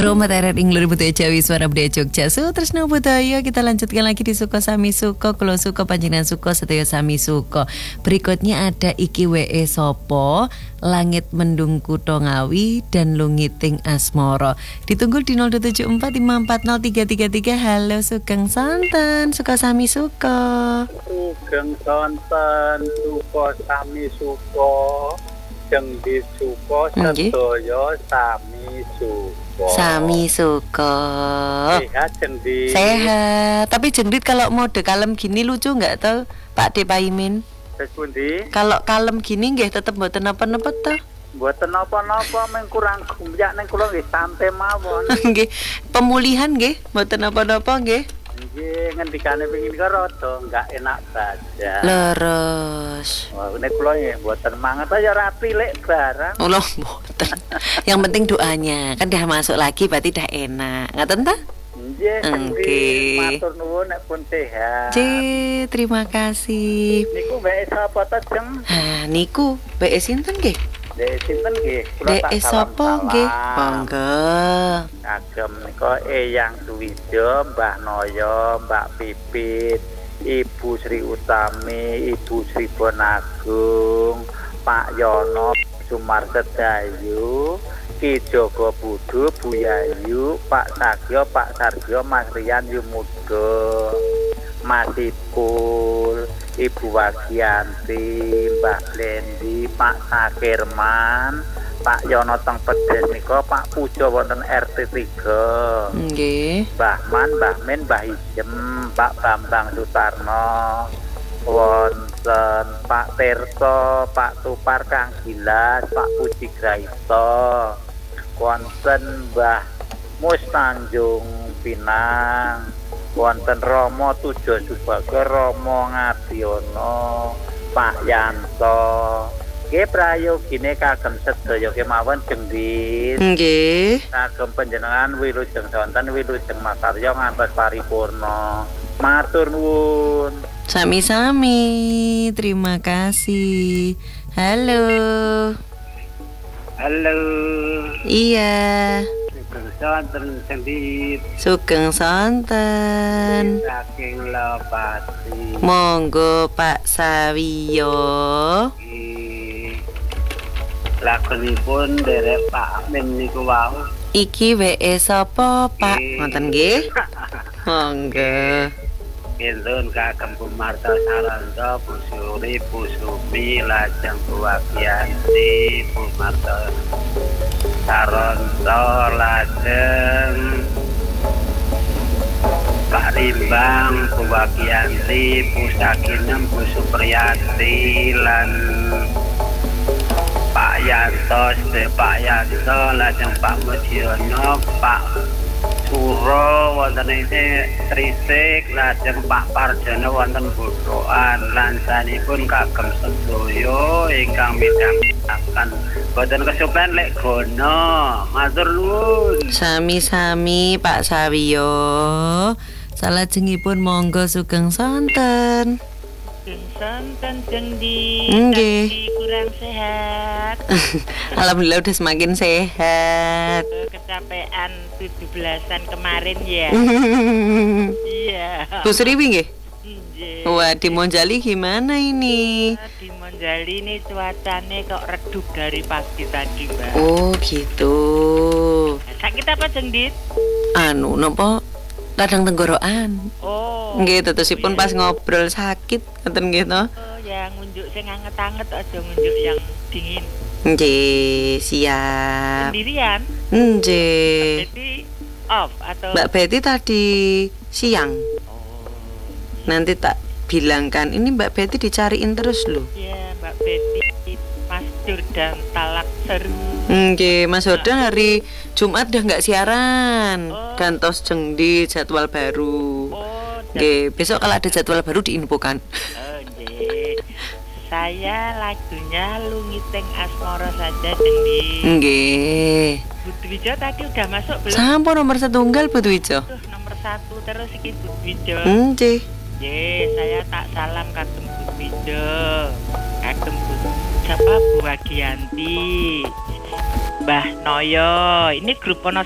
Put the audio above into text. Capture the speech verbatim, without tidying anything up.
Roma Teret Ingler Butuh Jawi Suara Budaya Jogja Sutresno Budaya. Kita lanjutkan lagi di Suko Sami Suko. Kulo Suko Panjenengan Suko Sedaya Sami Suko. Berikutnya ada Iki We Sopo, Langit Mendung Kutho Ngawi, dan Lungiting Asmoro. Ditunggu di nol dua tujuh empat lima empat nol tiga tiga tiga. Halo Sugeng Sonten, Suko Sami Suko. Sugeng Sonten, Suko Sami Suko. Jengdi Suko sedaya Sami Suko. Sami Suko. Sehat Jengdi. Sehat. Tapi Jengdit kalau mode kalem gini lucu nggak tuh Pak De Paimin? Sepundi? Kalau kalem gini nggih tetep mboten napa-napa tuh. Mboten napa-napa meng kurang gumbyak ning kula nggih santai mawon. Nggih. Pemulihan nggih mboten napa-napa nggih. Nggih ngendikane pengin kok rada enggak enak badan. Leres. Wah nek kula nggih mboten manget ya ora pilek barang. Oh loh, mboten. Yang penting doanya kan dah masuk lagi berarti dah enak. Ngaten ta? Nggih, Oke. Matur nuwun nek pun sehat. C, terima kasih. Niku mbek sapa ta, Jeng? Ah, niku B E sinten nggih? Dek sinten nggih? D E sapa nggih? Monggo. Agem nika Eyang Duwida, Mbah Noyo, Mbak Pipit, Ibu Sri Utami, Ibu Sri Bonagung, Pak Yono, Sumarsedayu, Ki Joko Budu, Bu Yayu, Pak Sagyo, Pak Sarjo, Mas Rian Yumudo, Mas Ipul, Ibu Wagianti, Mbak Blendi, Pak Sakirman, Pak Yono teng Pedes nika, Pak Pujo wonten R T tiga. Nggih. Mbah Man, Mbah Min, Mbah Ijem, Pak Bambang Sutarno, wonten Pak Tirto, Pak Tupar Kang Gilas, Pak Puji Graito, wonten Mbah Mus Tanjung Pinang, wonten Romo Tujo Subagio, Romo Ngadiono, Pak Yanto. Nggih prayogine kagem sedaya kemawon Jengdit. Nggih. Kagem panjenengan Wilujeng Sonten, Wilujeng Makarya ngantos paripurna. Matur nuwun. Sami-sami. Terima kasih. Halo. Halo. Iya. Sugeng Sonten Jengdit. Sugeng Sonten. Saking Lopati. Monggo Pak Sawiyo. Lakonipun derek Pak Amin niku wau. Iki W E sapa Pak? Ngoten nggih. Monggo. Kinten kagem Pumarta Saranta, Bu Suri, Bu Sumi, lajeng Bu Wagianti, Pumarta Saranta, lajeng Pak Rimbang, Bu Wagianti, Bu Sakinem, Bu Supriyati, lan Pak Yanto, Pak Yanto, lajeng Pak Mujiono, Pak Suro, wonten ini Trisik, lajeng Pak Parjono, wonten Budoan, lan sanipun kagem sedaya ingkang midhangetaken. Boten kesupen lek gono, matur nuwun. Sami-sami Pak Sawiyo. Salajengipun monggo Sugeng Sonten. Sonten Jengdi, Nggih. kurang sehat. Alhamdulillah udah semakin sehat. Kecapean tujuh belasan kemarin ya. Iya. Bu Sriwi nggih? Nggih. Wah, di Monjali gimana ini? Di Monjali ini cuacanya kok redup dari pagi tadi, Mbak. Oh, gitu. Sakit apa Jengdit? Anu nopo radang tenggorokan. Oh. Nggih, tetusipun iya. pas ngobrol sakit ngoten nggih to. Oh, yang ngunjuk sing anget-anget aja ngunjuk yang dingin. Nggih, siap. Sendirian? Nggih. Jadi off atau Mbak Betty tadi siang. Oh. Nanti tak bilangkan, ini Mbak Betty dicariin terus loh. Iya, Mbak Betty, Mas Jordan Talak Seru. Nggih, Mas Jordan hari Jumat udah nggak siaran. Oh. Gantos Jengdi jadwal baru. Oh, Nggih, besok kalau ada jadwal baru diinfokan. Oh, nggih. Saya lagunya Lungiting Asmoro saja Jengdi. Nggih. Budwijo tadi udah masuk belum? Sampun nomor setunggal Budwijo. Tuh, nomor satu terus iki Budwijo. Nggih. Nggih, saya tak salam kagem Budwijo. Kagem Bu siapa Bu Wagianti. Mbah Noyo, ini grup Wono